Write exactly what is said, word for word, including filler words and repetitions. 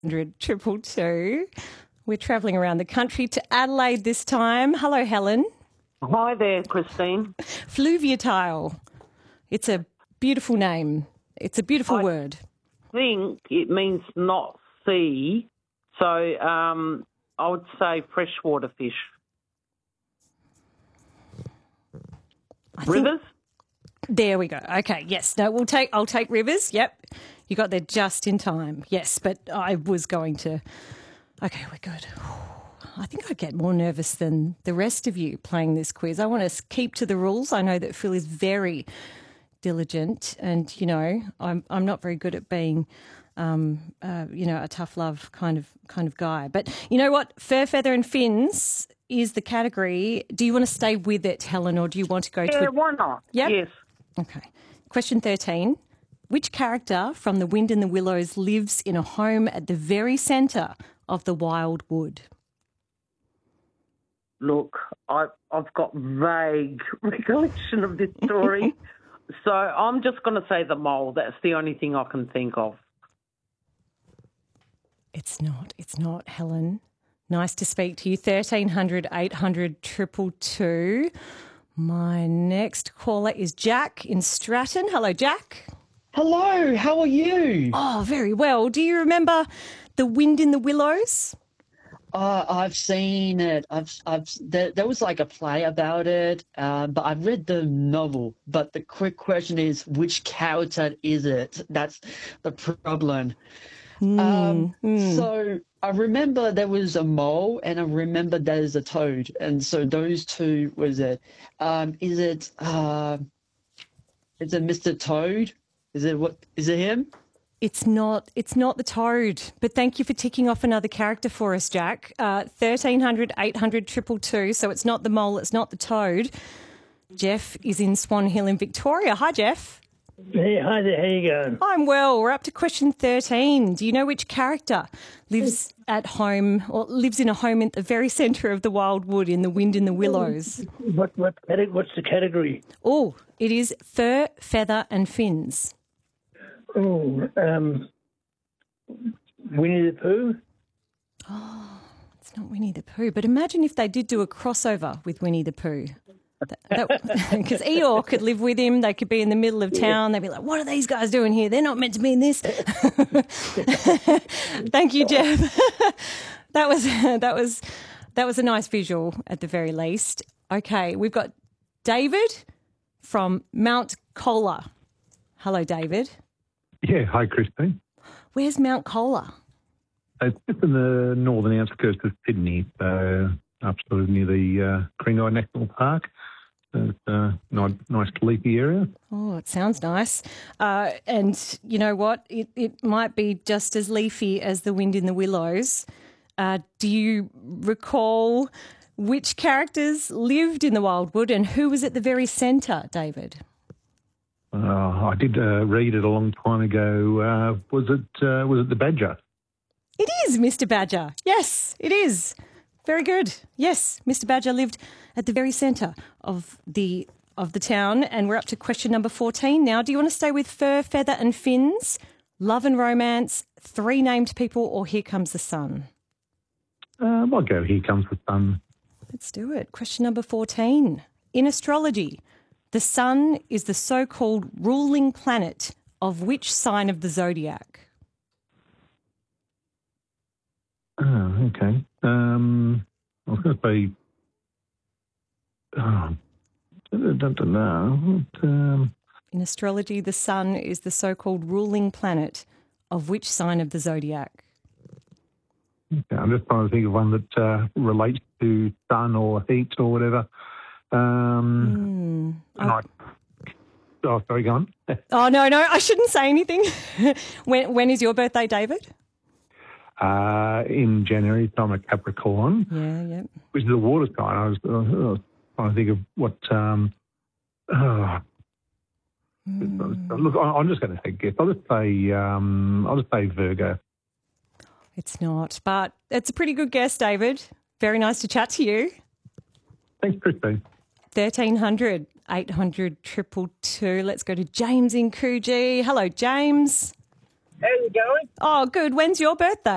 Triple two. We're travelling around the country to Adelaide this time. Hello, Helen. Hi there, Christine. Fluviatile. It's a beautiful name. It's a beautiful I word. I think it means not sea, so um, I would say freshwater fish. I think- Rivers? There we go. Okay, yes. No, we'll take. I'll take rivers. Yep, you got there just in time. Yes, but I was going to. Okay, we're good. I think I get more nervous than the rest of you playing this quiz. I want to keep to the rules. I know that Phil is very diligent, and you know, I'm I'm not very good at being, um, uh, you know, a tough love kind of kind of guy. But you know what? Fur, feather, and fins is the category. Do you want to stay with it, Helen, or do you want to go Yeah, to? A... why not? Yep. Yes. Okay. Question thirteen. Which character from The Wind in the Willows lives in a home at the very centre of the Wild Wood? Look, I, I've got vague recollection of this story, so I'm just going to say the mole. That's the only thing I can think of. It's not. It's not, Helen. Nice to speak to you. thirteen hundred, eight hundred, two two two. My next caller is Jack in Stratton. Hello, Jack. Hello, how are you? Oh, very well. Do you remember The Wind in the Willows? Uh, I've seen it. I've, I've. There, there was like a play about it, uh, but I've read the novel. But the quick question is, which character is it? That's the problem. Mm, um, mm. So I remember there was a mole, and I remember there's a toad, and so those two was it. Um, is it? Uh, is it Mister Toad? Is it what? Is it him? It's not. It's not the toad. But thank you for ticking off another character for us, Jack. Uh, thirteen hundred, eight hundred, two two two. So it's not the mole. It's not the toad. Jeff is in Swan Hill in Victoria. Hi, Jeff. Hey, hi there. How you going? I'm well. We're up to question thirteen. Do you know which character lives at home or lives in a home at the very centre of the Wild Wood in The Wind in the Willows? What what cate- what's the category? Oh, it is fur, feather, and fins. Oh, um, Winnie the Pooh. It's not Winnie the Pooh, but imagine if they did do a crossover with Winnie the Pooh. Because Eeyore could live with him. They could be in the middle of town. They'd be like, what are these guys doing here? They're not meant to be in this. Thank you, Jeff. that was that was that was a nice visual at the very least. Okay, we've got David from Mount Colah. Hello, David. Yeah, hi, Christine. Where's Mount Colah? It's just in the northern outskirts of Sydney, so up sort of near the uh, Kringai National Park. So it's a nice, nice leafy area. Oh, it sounds nice. Uh, and you know what? It, it might be just as leafy as The Wind in the Willows. Uh, do you recall which characters lived in the Wildwood and who was at the very centre, David? Uh, I did uh, read it a long time ago. Uh, was it uh, was it the Badger? It is Mister Badger. Yes, it is. Very good. Yes, Mister Badger lived at the very centre of the of the town, and we're up to question number fourteen now. Do you want to stay with fur, feather, and fins, love and romance, three named people, or Here Comes the Sun? Um, I'll go Here Comes the Sun. Let's do it. Question number fourteen. In astrology, the sun is the so-called ruling planet of which sign of the zodiac? Oh, okay. Um, I was going to say, oh, I don't know. But, um, In astrology, the sun is the so-called ruling planet of which sign of the zodiac? okay, I'm just trying to think of one that uh, relates to sun or heat or whatever. Um, Hmm. and I, oh, sorry, go on. Oh, no, no, I shouldn't say anything. when When is your birthday, David? Uh, in January, so I'm a Capricorn, Yeah, yeah. which is a water sign. I was, uh, I was trying to think of what. Um, oh, Mm. Look, I- I'm just going to take a guess. I'll just say, um, I'll just say Virgo. It's not, but it's a pretty good guess, David. Very nice to chat to you. Thanks, Christine. thirteen hundred, eight hundred, two two two. Let's go to James in Coogee. Hello, James. How you going? Oh, good. When's your birthday?